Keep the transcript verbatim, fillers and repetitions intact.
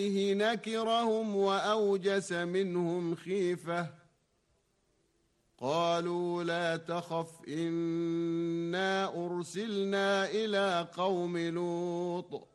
نكرهم وأوجس منهم خيفة قالوا لا تخف إنا أرسلنا إلى قوم لوط